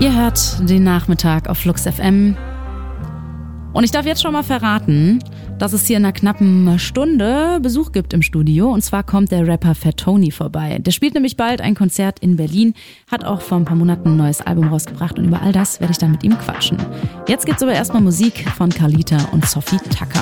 Ihr hört den Nachmittag auf Flux FM. Und ich darf jetzt schon mal verraten, dass es hier in einer knappen Stunde Besuch gibt im Studio. Und zwar kommt der Rapper Fat Tony vorbei. Der spielt nämlich bald ein Konzert in Berlin, hat auch vor ein paar Monaten ein neues Album rausgebracht und über all das werde ich dann mit ihm quatschen. Jetzt gibt's aber erstmal Musik von Carlita und Sophie Tucker.